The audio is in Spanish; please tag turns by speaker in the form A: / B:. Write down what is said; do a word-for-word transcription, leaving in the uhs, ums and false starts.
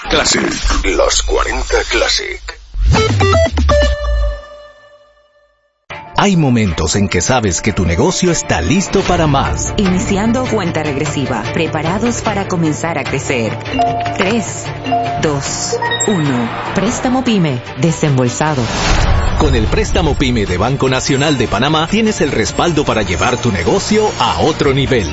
A: Classic. Los cuarenta Classic.
B: Hay momentos en que sabes que tu negocio está listo para más.
C: Iniciando cuenta regresiva, preparados para comenzar a crecer. Tres, dos, uno. Préstamo PYME, desembolsado.
B: Con el préstamo PYME de Banco Nacional de Panamá tienes el respaldo para llevar tu negocio a otro nivel.